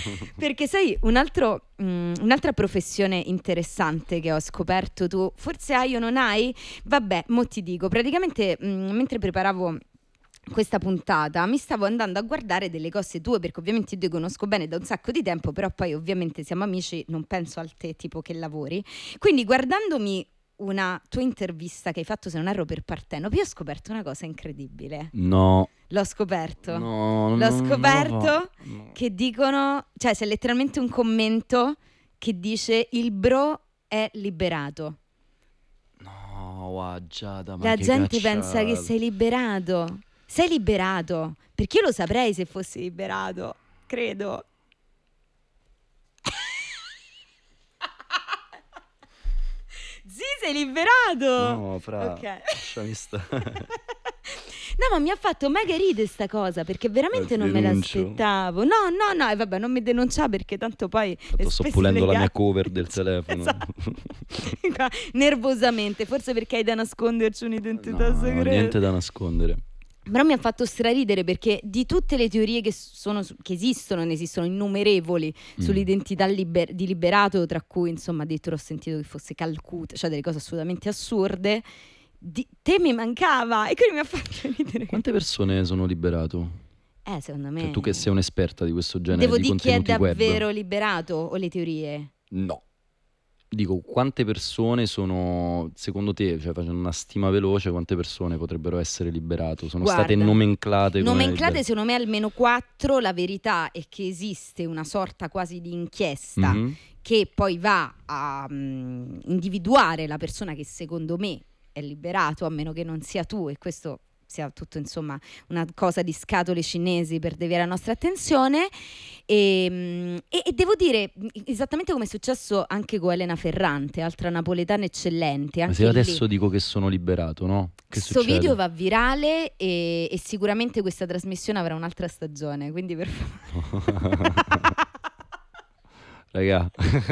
Perché sai, un'altra professione interessante che ho scoperto tu, forse hai o non hai? Vabbè, mo ti dico, praticamente mentre preparavo questa puntata mi stavo andando a guardare delle cose tue, perché ovviamente io ti conosco bene da un sacco di tempo, però poi ovviamente siamo amici, non penso al te tipo che lavori. Quindi guardandomi una tua intervista che hai fatto, se non erro, per Partenope, io ho scoperto una cosa incredibile. No. L'ho scoperto. No, L'ho no, scoperto no. che dicono, cioè c'è letteralmente un commento che dice il bro è liberato. No, Giada, ma La che gente pensa che cacciata. sei liberato. Sei liberato. Perché io lo saprei se fossi liberato. Credo. Sì, sei liberato. No, fra, Ok. lasciami stare. No, ma mi ha fatto mega ridere sta cosa, perché veramente Ti non me denuncio. l'aspettavo. No, e vabbè, non mi denunciare, perché tanto poi le Sto spese pulendo la mia legali- cover del telefono. Esatto. Qua, nervosamente, forse perché hai da nasconderci un'identità No, segreta. niente da nascondere. Però mi ha fatto straridere, perché di tutte le teorie che esistono, ne esistono innumerevoli sull'identità di Liberato, tra cui insomma addirittura ho sentito che fosse Calcutta, cioè delle cose assolutamente assurde. Te mi mancava, e quindi mi ha fatto ridere. Quante persone sono liberato? Secondo me Cioè, tu che sei un'esperta di questo genere devo di dire chi è contenuti web. davvero liberato o le teorie? No. Dico, quante persone sono, secondo te, cioè facendo una stima veloce, quante persone potrebbero essere liberato? Sono Guarda, state nomenclate come nomenclate secondo me almeno 4. La verità è che esiste una sorta quasi di inchiesta Mhm. che poi va a individuare la persona che secondo me è liberato, a meno che non sia tu, e questo sia tutto insomma una cosa di scatole cinesi per deviare la nostra attenzione. E devo dire, esattamente come è successo anche con Elena Ferrante, altra napoletana eccellente, Ma anche se io lì adesso dico che sono liberato, no? Che questo succede? video va virale e sicuramente questa trasmissione avrà un'altra stagione, quindi per favore. Raga.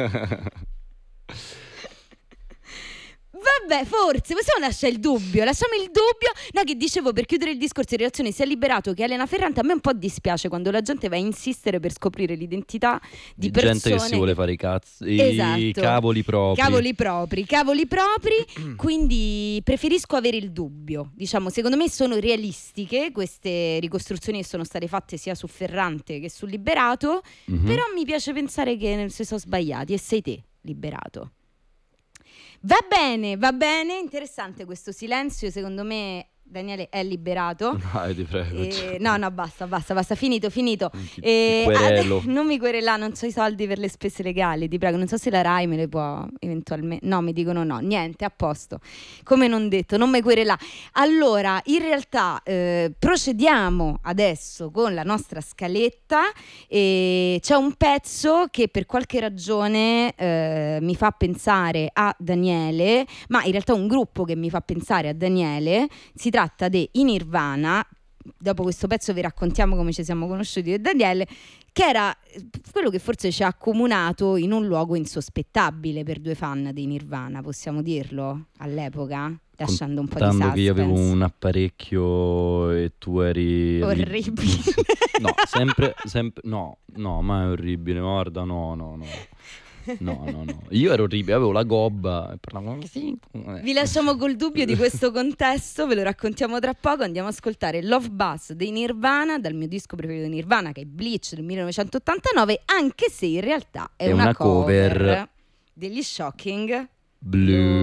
Vabbè, forse possiamo lasciare il dubbio. Lasciamo il dubbio. No, che dicevo, per chiudere il discorso in relazione sia Liberato che Elena Ferrante, a me un po' dispiace quando la gente va a insistere per scoprire l'identità di persone gente che si vuole fare i cazzi, Esatto. i cavoli propri. Cavoli propri. Quindi preferisco avere il dubbio. Diciamo, secondo me sono realistiche queste ricostruzioni che sono state fatte sia su Ferrante che su Liberato. Mhm. Però mi piace pensare che si sono sbagliati e sei te, Liberato. Va bene, interessante questo silenzio, secondo me Daniele è liberato. Dai, ti prego. No, basta, finito. Ti querelo. Non mi querela, non c'ho i soldi per le spese legali, ti prego, non so se la Rai me le può eventualmente. No, mi dicono no, niente, a posto. Come non detto, non mi querela. Allora, in realtà procediamo adesso con la nostra scaletta e c'è un pezzo che per qualche ragione mi fa pensare a Daniele, ma in realtà un gruppo che mi fa pensare a Daniele. Si tratta di I Nirvana. Dopo questo pezzo vi raccontiamo come ci siamo conosciuti io e Daniele, che era quello che forse ci ha accomunato in un luogo insospettabile per due fan dei Nirvana, possiamo dirlo, all'epoca, lasciando un po' di Contando suspense. che io avevo un apparecchio e tu eri Orribile. No, sempre no, ma è orribile, guarda, no. No. Io ero orribile, avevo la gobba e parlavo così. Vi lasciamo col dubbio di questo contesto, ve lo raccontiamo tra poco. Andiamo ad ascoltare Love Buzz dei Nirvana, dal mio disco preferito di Nirvana, che è Bleach del 1989, anche se in realtà è una cover degli Shocking Blue.